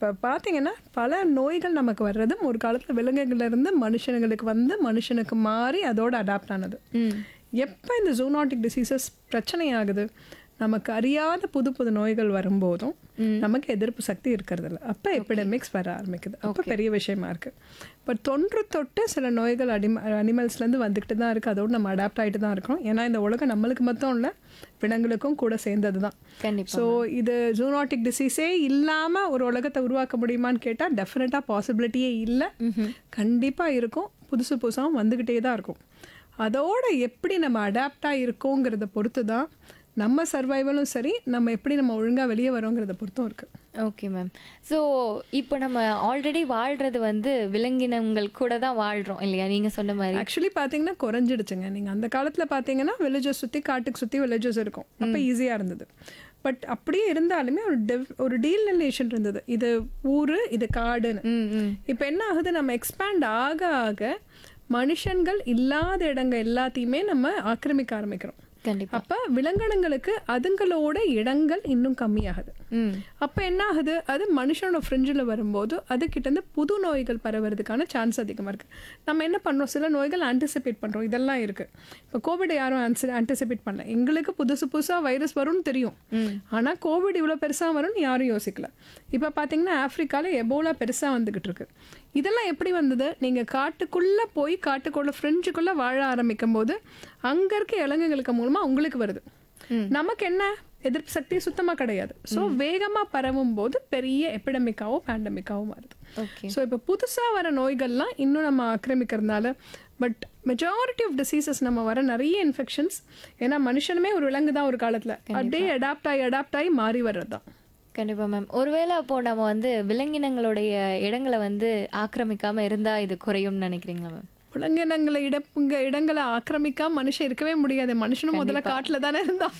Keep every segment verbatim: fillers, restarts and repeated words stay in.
இப்போ பார்த்தீங்கன்னா பல நோய்கள் நமக்கு வர்றது ஒரு காலத்தில் விலங்குகள்ல இருந்து மனுஷனுங்களுக்கு வந்து மனுஷனுக்கு மாறி அதோட அடாப்ட் ஆனது. ம். எப்போ இந்த ஜூனாட்டிக் டிசீசஸ் பிரச்சனை ஆகுது, நமக்கு அறியாத புது புது நோய்கள் வரும்போதும் நமக்கு எதிர்ப்பு சக்தி இருக்கிறது இல்லை. அப்போ எபிடமிக்ஸ் வர ஆரம்பிக்குது. அப்போ பெரிய விஷயமா இருக்குது. பட் தொன்று தொட்டு சில நோய்கள் அடிம அனிமல்ஸ்லேருந்து வந்துக்கிட்டு தான் இருக்குது. அதோடு நம்ம அடாப்ட் ஆகிட்டு தான் இருக்கோம். ஏன்னா இந்த உலகம் நம்மளுக்கு மட்டும் இல்லை, விலங்குகளுக்கும் கூட சேர்ந்தது தான். கண்டிப்பா. ஸோ இது ஜூனாட்டிக் டிசீஸே இல்லாமல் ஒரு உலகத்தை உருவாக்க முடியுமான்னு கேட்டால் டெஃபினட்டாக பாசிபிலிட்டியே இல்லை. கண்டிப்பாக இருக்கும். புதுசு புதுசாகவும் வந்துக்கிட்டே தான் இருக்கும். அதோட எப்படி நம்ம அடாப்டாக இருக்கோங்கிறத பொறுத்து தான் நம்ம சர்வைவலும் சரி, நம்ம எப்படி நம்ம ஒழுங்காக வெளியே வரோங்கிறத பொறுத்தும் இருக்குது. Okay ma'am. ஸோ இப்போ நம்ம ஆல்ரெடி வாழ்கிறது வந்து விலங்கினங்கள் கூட தான் வாழ்கிறோம் இல்லையா, நீங்கள் சொன்ன மாதிரி? ஆக்சுவலி பார்த்தீங்கன்னா குறைஞ்சிடுச்சுங்க. நீங்கள் அந்த காலத்தில் பார்த்தீங்கன்னா வில்லேஜஸ் சுற்றி காட்டுக்கு சுற்றி வில்லேஜஸ் இருக்கும். அப்போ ஈஸியாக இருந்தது. பட் அப்படியே இருந்தாலுமே ஒரு டெவ் ஒரு டீலினேஷன் இருந்தது. இது ஊர், இது காடுன்னு. இப்போ என்ன ஆகுது, நம்ம எக்ஸ்பேண்ட் ஆக ஆக மனுஷன்கள் இல்லாத இடங்கள் எல்லாத்தையுமே நம்ம ஆக்கிரமிக்க ஆரம்பிக்கிறோம். கண்டிப்பா. அப்ப விலங்கினங்களுக்கு அதுங்களோட இடங்கள் இன்னும் கம்மியாகுது. அப்ப என்ன ஆகுது, அது மனுஷனோட ஃப்ரிஞ்சில் வரும்போது அதுக்கிட்ட இருந்து புது நோய்கள் பரவுறதுக்கான சான்ஸ் அதிகமா இருக்கு. நம்ம என்ன பண்றோம், சில நோய்கள் ஆன்டிசிபேட் பண்றோம். இதெல்லாம் இருக்கு. இப்போ கோவிட் யாரும் ஆன்டிசிபேட் பண்ணல. எங்களுக்கு புதுசு புதுசா வைரஸ் வரும்னு தெரியும். ஆனா கோவிட் இவ்வளவு பெருசா வரும்னு யாரும் யோசிக்கல. இப்ப பாத்தீங்கன்னா ஆப்பிரிக்கால எபோலா பெருசா வந்துகிட்டு இருக்கு. இதெல்லாம் எப்படி வந்தது, நீங்க காட்டுக்குள்ள போய் காட்டுக்குள்ள ஃப்ரிஞ்சுக்குள்ள வாழ ஆரம்பிக்கும் போது அங்க இருக்க இலங்குகளுக்கு மூலமா உங்களுக்கு வருது. நமக்கு என்ன எதிர்ப்பு சக்தி சுத்தமா கிடையாது. ஸோ வேகமா பரவும் போது பெரிய எபிடமிக்காவோ பேண்டமிக்காவோ வருது. ஸோ இப்போ புதுசா வர நோய்கள்லாம் இன்னும் நம்ம ஆக்கிரமிக்கிறதுனால, பட் மெஜாரிட்டி ஆஃப் டிசீசஸ் நம்ம வர நிறைய இன்ஃபெக்ஷன்ஸ், ஏன்னா மனுஷனுமே ஒரு விலங்கு தான் ஒரு காலத்துல, அப்படியே அடாப்ட் ஆகி அடாப்ட் ஆகி மாறி வர்றது தான். கண்டிப்பா மேம். ஒருவேளை அப்போ நம்ம வந்து விலங்கினங்களுடைய இடங்களை வந்து ஆக்கிரமிக்காம இருந்தா இது குறையும்னு நினைக்கிறீங்களா மேம்? விலங்கினங்களை இடப்புங்க இடங்களை ஆக்கிரமிக்காம மனுஷன் இருக்கவே முடியாது. மனுஷனும் முதல்ல காட்டுல தானே இருந்தான்.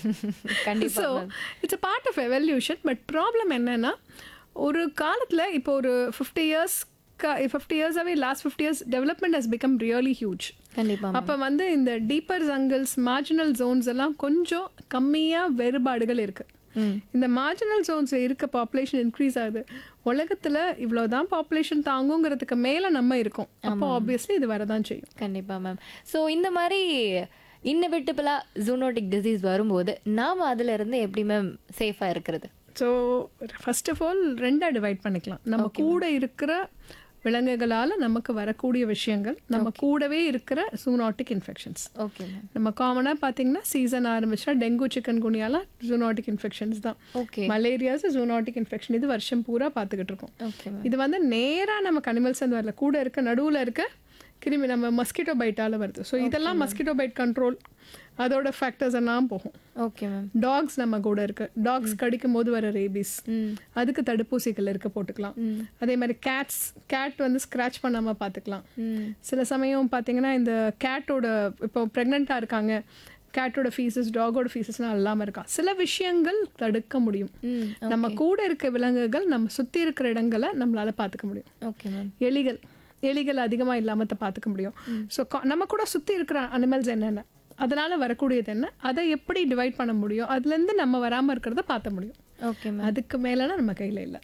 So it's a part of evolution. But problem என்னன்னா, ஒரு காலத்துல இப்போ ஒரு fifty years fifty இயர்ஸாவே last fifty years development has become really huge. கண்டிப்பா. அப்போ வந்து இந்த டீப்பர் ஜங்கிள்ஸ், மார்ஜினல் ஜோன்ஸ் எல்லாம் கொஞ்சம் கம்மியா வேறுபாடுகள் இருக்கு. இந்த மார்ஜினல் ஜோன்ஸ் இருக்க பாப்புலேஷன் இன்க்ரீஸ் ஆகுது. உலகத்துல இவ்வளவுதான் பாப்புலேஷன் தாங்குங்கிறதுக்கு மேல நம்ம இருக்கோம். அப்போ ஆப்வியஸ்லி இது வரதான் செய்யும். கண்டிப்பா மேம். ஸோ இந்த மாதிரி இன்னவிட்டபிளா ஜூனோட்டிக் டிசீஸ் வரும்போது நாம அதுல இருந்து எப்படி மேம் சேஃபா இருக்கிறது? ஸோ ஃபர்ஸ்ட் ஆஃப் ஆல் ரெண்டா டிவைட் பண்ணிக்கலாம். நம்ம கூட இருக்கிற விலங்குகளால் நமக்கு வரக்கூடிய விஷயங்கள், நம்ம கூடவே இருக்கிற ஜூனாட்டிக் இன்ஃபெக்ஷன்ஸ். ஓகே. நம்ம காமனாக பார்த்தீங்கன்னா சீசன் ஆரம்பிச்சா டெங்கு, சிக்கன் குனியாலாம் ஜூனாட்டிக் இன்ஃபெக்ஷன்ஸ் தான். ஓகே. மலேரியாஸ் zoonotic infection. இது வருஷம் பூரா பார்த்துக்கிட்டு இருக்கோம். ஓகே. இது வந்து நேராக நமக்கு அனிமல்ஸ் வந்து வரல, கூட இருக்க நடுவில் இருக்க கிருமி நம்ம மஸ்கிட்டோ பைட்டால் வருது. ஸோ இதெல்லாம் மஸ்கிட்டோ பைட் கண்ட்ரோல் அதோட ஃபேக்டர்ஸ் எல்லாம் போகும். Okay ma'am. டாக்ஸ் நம்ம கூட இருக்கு. டாக்ஸ் கடிக்கும் போது வர ரேபிஸ், அதுக்கு தடுப்பூசிகள் இருக்க போட்டுக்கலாம். அதே மாதிரி கேட்ஸ் கேட் வந்து ஸ்க்ராச் பண்ணாமல் பார்த்துக்கலாம். சில சமயம் பார்த்தீங்கன்னா இந்த கேட்டோட இப்போ ப்ரெக்னெண்ட்டாக இருக்காங்க, கேட்டோட ஃபீஸஸ், டாகோட ஃபீஸஸ்லாம் இல்லாமல் இருக்கான். சில விஷயங்கள் தடுக்க முடியும். நம்ம கூட இருக்க விலங்குகள் நம்ம சுற்றி இருக்கிற இடங்களை நம்மளால பார்த்துக்க முடியும். Okay ma'am. எலிகள் எலிகள் அதிகமாக இல்லாமல் பார்த்துக்க முடியும். ஸோ நம்ம கூட சுற்றி இருக்கிற அனிமல்ஸ் என்னென்ன, அதனால வரக்கூடியது என்ன, அதை எப்படி டிவைட் பண்ண முடியும், அதுலேருந்து நம்ம வராமல் இருக்கிறத பார்த்த முடியும். Okay ma'am. அதுக்கு மேலனா நம்ம கையில் இல்லை.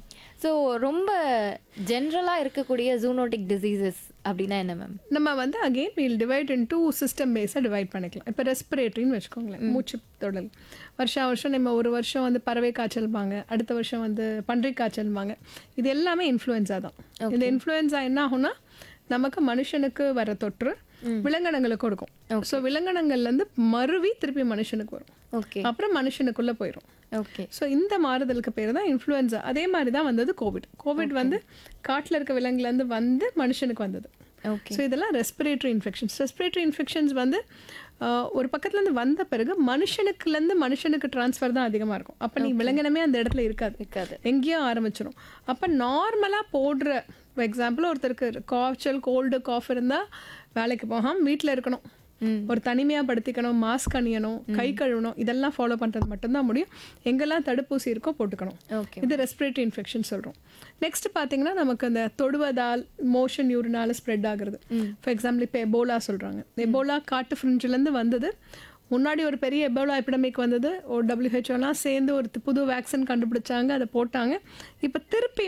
ஸோ ரொம்ப ஜென்ரலாக இருக்கக்கூடிய ஜூனோட்டிக் டிசீசஸ் அப்படின்னா என்ன மேம்? நம்ம வந்து again wheel divide in two system பேஸாக டிவைட் பண்ணிக்கலாம். இப்போ ரெஸ்பிரேட்டரின்னு வச்சுக்கோங்களேன், மூச்சு தொடல். வருஷம் வருஷம் நம்ம ஒரு வருஷம் வந்து பறவை காய்ச்சல்பாங்க, அடுத்த வருஷம் வந்து பன்றி காய்ச்சல்பாங்க. இது எல்லாமே இன்ஃப்ளூயன்ஸா தான். இந்த இன்ஃப்ளூயன்ஸா என்ன ஆகும்னா, நமக்கு மனுஷனுக்கு வர தொற்று விலங்கினங்களுக்கு இருக்கும். ஸோ விலங்கினங்கள்லேருந்து மறுவி திருப்பி மனுஷனுக்கு வரும். ஓகே. அப்புறம் மனுஷனுக்குள்ளே போயிடும். ஓகே. ஸோ இந்த மாறுதலுக்கு பேர் தான் இன்ஃப்ளூயன்ஸா. அதே மாதிரி தான் வந்தது கோவிட். கோவிட் வந்து காட்டில் இருக்க விலங்குலேருந்து வந்து மனுஷனுக்கு வந்தது. ஓகே. ஸோ இதெல்லாம் ரெஸ்பிரேட்டரி இன்ஃபெக்ஷன்ஸ். ரெஸ்பிரேட்டரி இன்ஃபெக்ஷன்ஸ் வந்து ஒரு பக்கத்துலேருந்து வந்த பிறகு மனுஷனுக்குலேருந்து மனுஷனுக்கு ட்ரான்ஸ்ஃபர் தான் அதிகமாக இருக்கும். அப்போ நீ விலங்கினமே அந்த இடத்துல இருக்காது இருக்காது எங்கேயோ ஆரம்பிச்சிடும். அப்போ நார்மலாக போடுற எக்ஸாம்பிள், ஒருத்தருக்கு காய்ச்சல், கோல்டு, காஃப் இருந்தால் வேலைக்கு போகாமல் வீட்டில் இருக்கணும், ஒரு தனிமையாக படுத்திக்கணும், மாஸ்க் அணியணும், கை கழுவணும், இதெல்லாம் ஃபாலோ பண்ணுறது மட்டும்தான் முடியும். எங்கெல்லாம் தடுப்பூசி இருக்கோ போட்டுக்கணும். இது ரெஸ்பிரேட்டரி இன்ஃபெக்ஷன் சொல்கிறோம். நெக்ஸ்ட் பார்த்தீங்கன்னா நமக்கு அந்த தொடுவதால், மோஷன் யூரினால ஸ்ப்ரெட் ஆகுறது. ஃபார் எக்ஸாம்பிள் இப்போ எபோலா சொல்கிறாங்க. எபோலா காட்டு ஃப்ரிஞ்சிலேருந்து வந்தது. முன்னாடி ஒரு பெரிய எபோலா எபிடமிக் வந்தது. ஒரு டபிள்யூஹெச்ஓலாம் சேர்ந்து ஒரு புது வேக்சின் கண்டுபிடிச்சாங்க, அதை போட்டாங்க. இப்போ திருப்பி